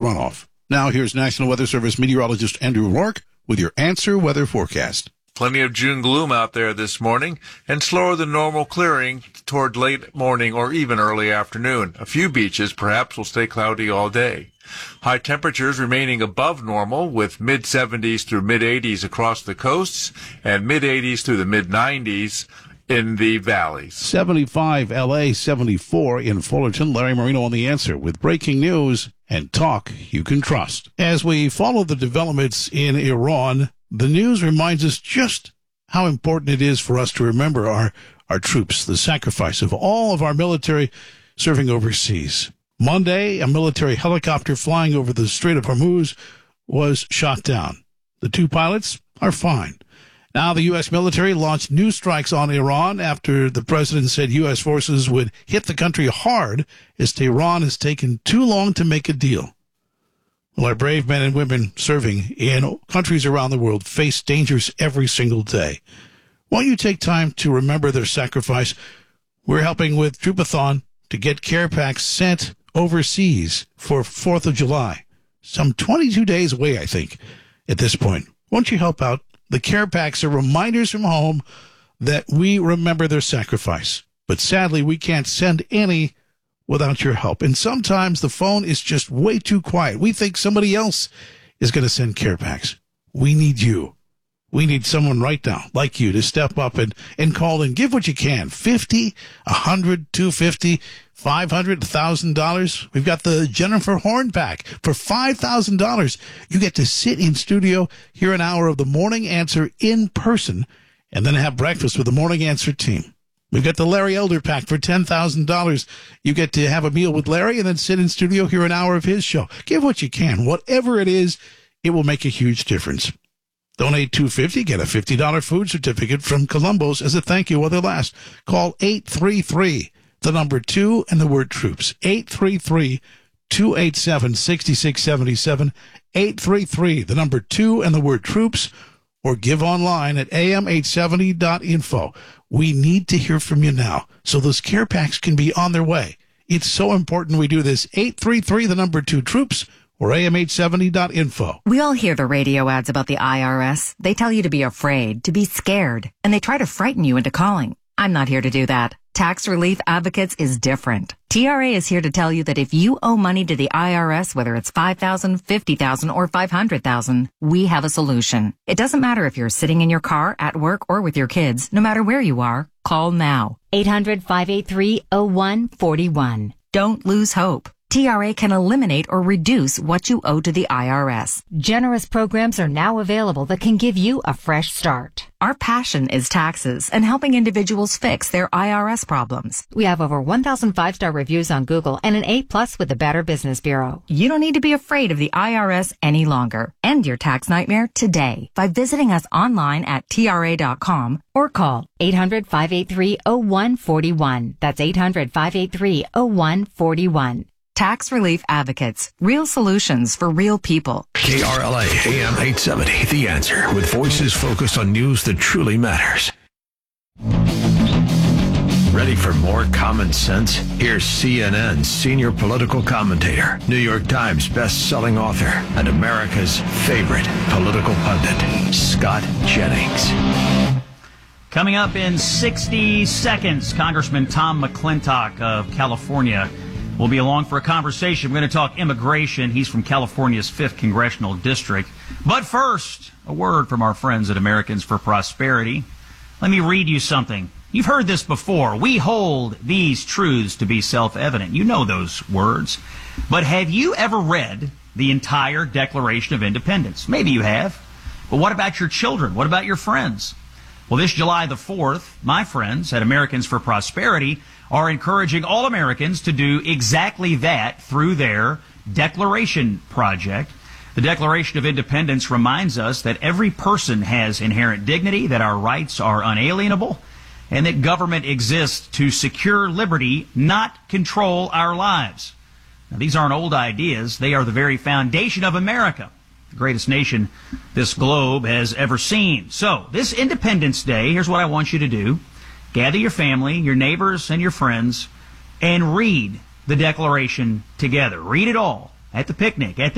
runoff. Now here's National Weather Service meteorologist Andrew Rourke with your Answer Weather forecast. Plenty of June gloom out there this morning, and slower than normal clearing toward late morning or even early afternoon. A few beaches perhaps will stay cloudy all day. High temperatures remaining above normal with mid-70s through mid-80s across the coasts and mid-80s through the mid-90s in the valleys. 75 L.A., 74 in Fullerton. Larry Marino on The Answer with breaking news and talk you can trust. As we follow the developments in Iran, the news reminds us just how important it is for us to remember our troops, the sacrifice of all of our military serving overseas. Monday, a military helicopter flying over the Strait of Hormuz was shot down. The two pilots are fine. Now the U.S. military launched new strikes on Iran after the president said U.S. forces would hit the country hard as Tehran has taken too long to make a deal. Well, our brave men and women serving in countries around the world face dangers every single day. Won't you take time to remember their sacrifice? We're helping with Troopathon to get care packs sent overseas for 4th of July. Some 22 days away, I think, at this point. Won't you help out? The care packs are reminders from home that we remember their sacrifice. But sadly, we can't send any without your help. And sometimes the phone is just way too quiet. We think somebody else is going to send care packs. We need you. We need someone right now, like you, to step up and call and give what you can. $50, $100, $250, $500, $1,000. We've got the Jennifer Horn pack for $5,000. You get to sit in studio, hear an hour of the Morning Answer in person, and then have breakfast with the Morning Answer team. We've got the Larry Elder pack for $10,000. You get to have a meal with Larry and then sit in studio, hear an hour of his show. Give what you can. Whatever it is, it will make a huge difference. Donate $250, get a $50 food certificate from Columbo's as a thank you while they last. Call 833, the number 2 and the word troops. 833-287-6677. 833, the number 2 and the word troops. Or give online at am870.info. We need to hear from you now so those care packs can be on their way. It's so important we do this. 833, the number 2 troops. Or am870.info. We all hear the radio ads about the IRS. They tell you to be afraid, to be scared, and they try to frighten you into calling. I'm not here to do that. Tax Relief Advocates is different. TRA is here to tell you that if you owe money to the IRS, whether it's $5,000, $50,000, or $500,000, we have a solution. It doesn't matter if you're sitting in your car, at work, or with your kids. No matter where you are, call now. 800-583-0141. Don't lose hope. TRA can eliminate or reduce what you owe to the IRS. Generous programs are now available that can give you a fresh start. Our passion is taxes and helping individuals fix their IRS problems. We have over 1,000 5-star reviews on Google and an A+ with the Better Business Bureau. You don't need to be afraid of the IRS any longer. End your tax nightmare today by visiting us online at TRA.com or call 800-583-0141. That's 800-583-0141. Tax Relief Advocates. Real solutions for real people. KRLA AM 870. The Answer, with voices focused on news that truly matters. Ready for more common sense? Here's CNN's senior political commentator, New York Times best-selling author, and America's favorite political pundit, Scott Jennings. Coming up in 60 seconds, Congressman Tom McClintock of California will be along for a conversation. We're going to talk immigration. He's from California's 5th Congressional District. But first, a word from our friends at Americans for Prosperity. Let me read you something. You've heard this before. We hold these truths to be self-evident. You know those words. But have you ever read the entire Declaration of Independence? Maybe you have. But what about your children? What about your friends? Well, this July the 4th, my friends at Americans for Prosperity are encouraging all Americans to do exactly that through their Declaration Project. The Declaration of Independence reminds us that every person has inherent dignity, that our rights are unalienable, and that government exists to secure liberty, not control our lives. Now, these aren't old ideas. They are the very foundation of America, the greatest nation this globe has ever seen. So, this Independence Day, here's what I want you to do. Gather your family, your neighbors, and your friends, and read the Declaration together. Read it all at the picnic, at the